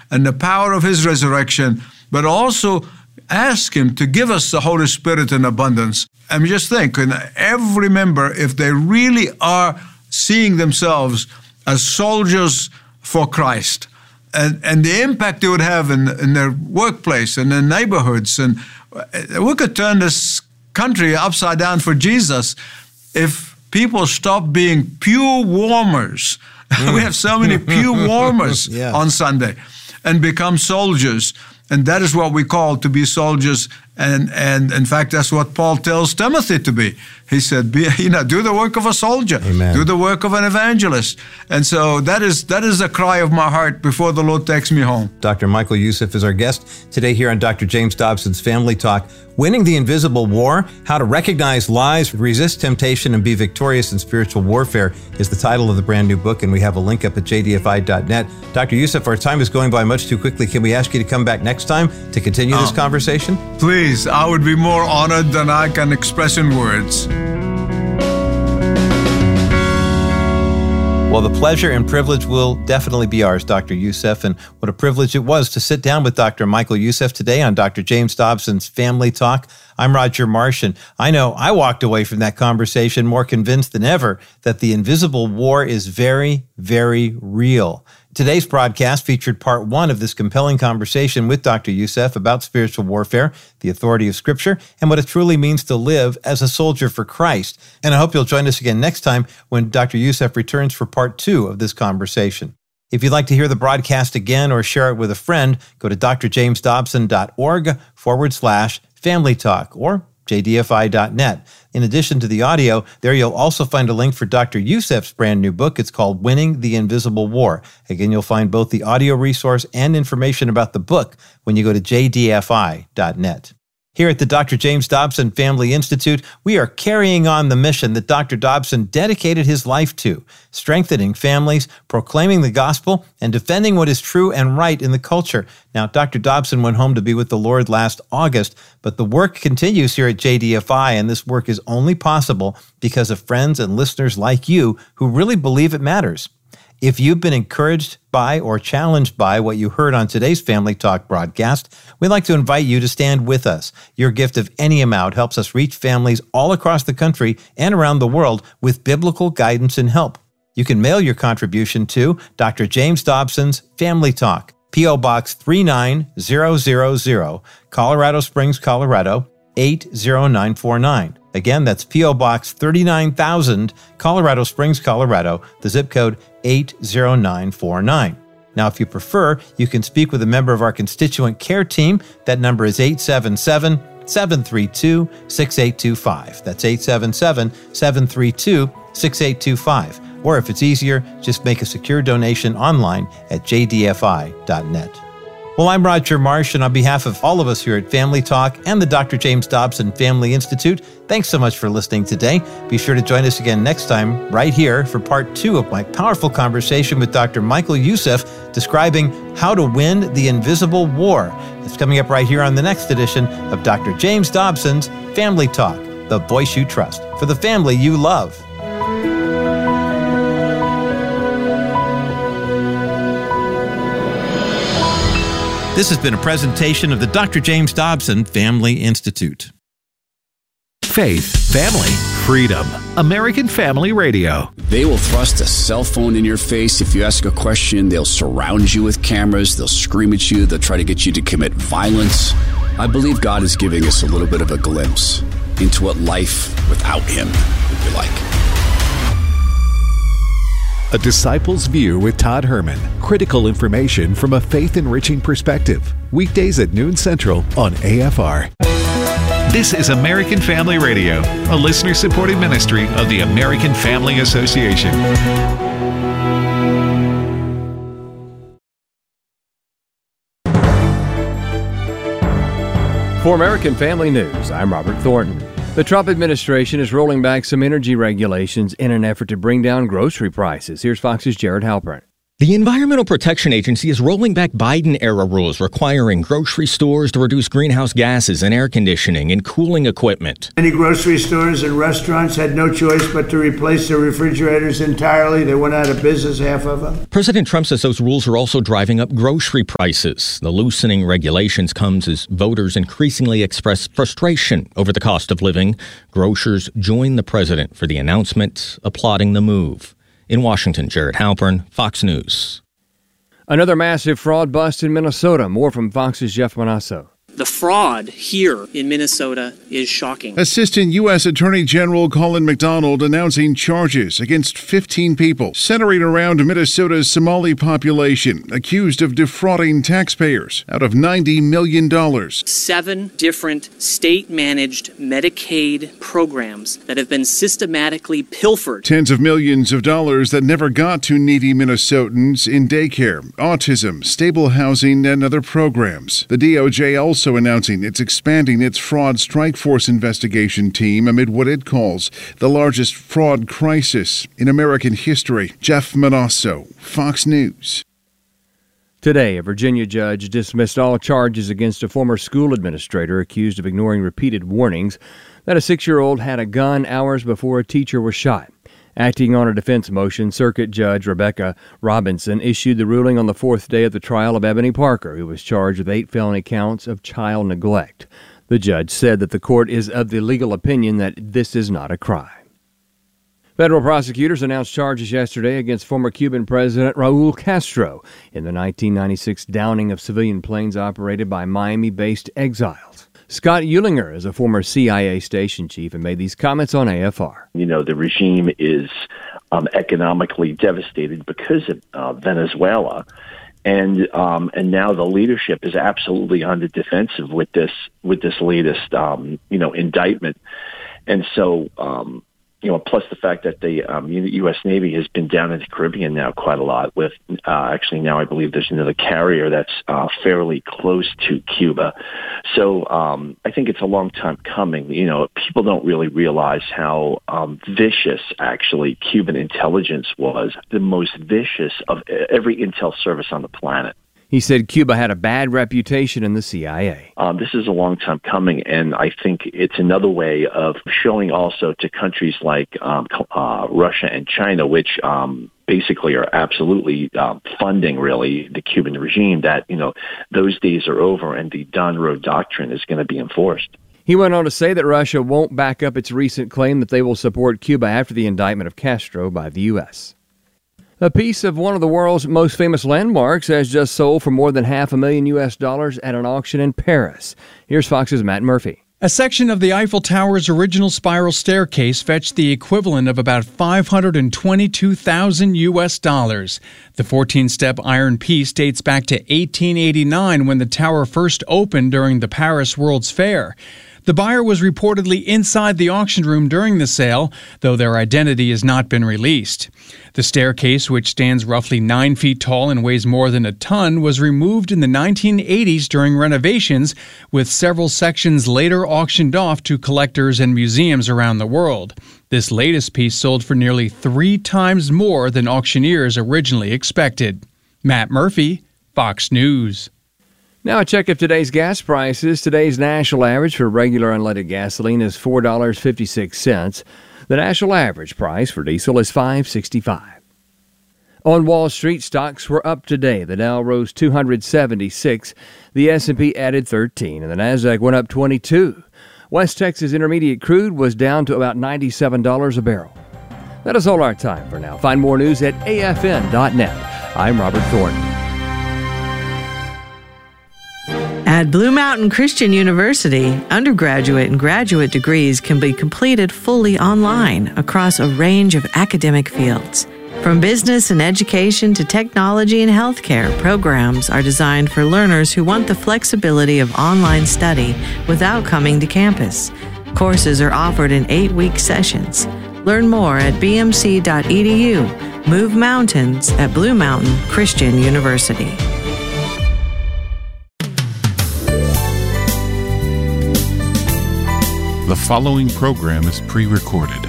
and the power of his resurrection, but also ask him to give us the Holy Spirit in abundance. I mean, just think, and every member, if they really are seeing themselves as soldiers for Christ, and the impact they would have in their workplace and their neighborhoods, and we could turn this country upside down for Jesus if people stop being pew warmers. We have so many pew warmers on Sunday, and become soldiers. And that is what we call to be soldiers. And in fact, that's what Paul tells Timothy to be. He said, do the work of a soldier. Amen. Do the work of an evangelist. And so that is the cry of my heart before the Lord takes me home. Dr. Michael Youssef is our guest today here on Dr. James Dobson's Family Talk. Winning the Invisible War, How to Recognize Lies, Resist Temptation, and Be Victorious in Spiritual Warfare is the title of the brand new book, and we have a link up at jdfi.net. Dr. Youssef, our time is going by much too quickly. Can we ask you to come back next time to continue this conversation? Please, I would be more honored than I can express in words. Well, the pleasure and privilege will definitely be ours, Dr. Youssef, and what a privilege it was to sit down with Dr. Michael Youssef today on Dr. James Dobson's Family Talk. I'm Roger Marsh, and I know I walked away from that conversation more convinced than ever that the invisible war is very, very real. Today's broadcast featured part one of this compelling conversation with Dr. Youssef about spiritual warfare, the authority of Scripture, and what it truly means to live as a soldier for Christ. And I hope you'll join us again next time when Dr. Youssef returns for part two of this conversation. If you'd like to hear the broadcast again or share it with a friend, go to drjamesdobson.org/Family Talk or jdfi.net. In addition to the audio, there you'll also find a link for Dr. Youssef's brand new book. It's called Winning the Invisible War. Again, you'll find both the audio resource and information about the book when you go to jdfi.net. Here at the Dr. James Dobson Family Institute, we are carrying on the mission that Dr. Dobson dedicated his life to, strengthening families, proclaiming the gospel, and defending what is true and right in the culture. Now, Dr. Dobson went home to be with the Lord last August, but the work continues here at JDFI, and this work is only possible because of friends and listeners like you who really believe it matters. If you've been encouraged by or challenged by what you heard on today's Family Talk broadcast, we'd like to invite you to stand with us. Your gift of any amount helps us reach families all across the country and around the world with biblical guidance and help. You can mail your contribution to Dr. James Dobson's Family Talk, P.O. Box 39000, Colorado Springs, Colorado 80949. Again, that's P.O. Box 39,000, Colorado Springs, Colorado, the zip code 80949. Now, if you prefer, you can speak with a member of our constituent care team. That number is 877-732-6825. That's 877-732-6825. Or if it's easier, just make a secure donation online at jdfi.net. Well, I'm Roger Marsh, and on behalf of all of us here at Family Talk and the Dr. James Dobson Family Institute, thanks so much for listening today. Be sure to join us again next time right here for part two of my powerful conversation with Dr. Michael Youssef describing how to win the invisible war. It's coming up right here on the next edition of Dr. James Dobson's Family Talk, the voice you trust for the family you love. This has been a presentation of the Dr. James Dobson Family Institute. Faith, family, freedom. American Family Radio. They will thrust a cell phone in your face. If you ask a question, they'll surround you with cameras. They'll scream at you. They'll try to get you to commit violence. I believe God is giving us a little bit of a glimpse into what life without Him would be like. A Disciple's View with Todd Herman. Critical information from a faith-enriching perspective. Weekdays at noon Central on AFR. This is American Family Radio, a listener-supported ministry of the American Family Association. For American Family News, I'm Robert Thornton. The Trump administration is rolling back some energy regulations in an effort to bring down grocery prices. Here's Fox's Jared Halpern. The Environmental Protection Agency is rolling back Biden-era rules requiring grocery stores to reduce greenhouse gases in air conditioning and cooling equipment. Many grocery stores and restaurants had no choice but to replace their refrigerators entirely. They went out of business, half of them. President Trump says those rules are also driving up grocery prices. The loosening regulations comes as voters increasingly express frustration over the cost of living. Grocers join the president for the announcement, applauding the move. In Washington, Jared Halpern, Fox News. Another massive fraud bust in Minnesota. More from Fox's Jeff Manasso. The fraud here in Minnesota is shocking. Assistant U.S. Attorney General Colin McDonald announcing charges against 15 people centering around Minnesota's Somali population accused of defrauding taxpayers out of $90 million. 7 different state-managed Medicaid programs that have been systematically pilfered. Tens of millions of dollars that never got to needy Minnesotans in daycare, autism, stable housing, and other programs. The DOJ also announcing it's expanding its fraud strike force investigation team amid what it calls the largest fraud crisis in American history. Jeff Manasso, Fox News. Today, a Virginia judge dismissed all charges against a former school administrator accused of ignoring repeated warnings that a 6-year-old had a gun hours before a teacher was shot. Acting on a defense motion, Circuit Judge Rebecca Robinson issued the ruling on the 4th day of the trial of Ebony Parker, who was charged with 8 felony counts of child neglect. The judge said that the court is of the legal opinion that this is not a crime. Federal prosecutors announced charges yesterday against former Cuban President Raul Castro in the 1996 downing of civilian planes operated by Miami-based exiles. Scott Eulinger is a former CIA station chief and made these comments on AFR. You know, the regime is economically devastated because of Venezuela. And now the leadership is absolutely on the defensive with this latest, indictment. And so, plus the fact that the U.S. Navy has been down in the Caribbean now quite a lot with, actually now I believe there's another carrier that's fairly close to Cuba. So I think it's a long time coming. You know, people don't really realize how vicious actually Cuban intelligence was, the most vicious of every intel service on the planet. He said Cuba had a bad reputation in the CIA. This is a long time coming, and I think it's another way of showing also to countries like Russia and China, which basically are absolutely funding, really, the Cuban regime, that, those days are over and the Donroe Doctrine is going to be enforced. He went on to say that Russia won't back up its recent claim that they will support Cuba after the indictment of Castro by the U.S. A piece of one of the world's most famous landmarks has just sold for more than $500,000 at an auction in Paris. Here's Fox's Matt Murphy. A section of the Eiffel Tower's original spiral staircase fetched the equivalent of about $522,000. The 14-step iron piece dates back to 1889 when the tower first opened during the Paris World's Fair. The buyer was reportedly inside the auction room during the sale, though their identity has not been released. The staircase, which stands roughly 9 feet tall and weighs more than a ton, was removed in the 1980s during renovations, with several sections later auctioned off to collectors and museums around the world. This latest piece sold for nearly 3 times more than auctioneers originally expected. Matt Murphy, Fox News. Now a check of today's gas prices. Today's national average for regular unleaded gasoline is $4.56. The national average price for diesel is $5.65. On Wall Street, stocks were up today. The Dow rose 276. The S&P added 13, and the Nasdaq went up 22. West Texas Intermediate crude was down to about $97 a barrel. That is all our time for now. Find more news at afn.net. I'm Robert Thornton. At Blue Mountain Christian University, undergraduate and graduate degrees can be completed fully online across a range of academic fields. From business and education to technology and healthcare, programs are designed for learners who want the flexibility of online study without coming to campus. Courses are offered in 8-week sessions. Learn more at bmc.edu. Move mountains at Blue Mountain Christian University. The following program is pre-recorded.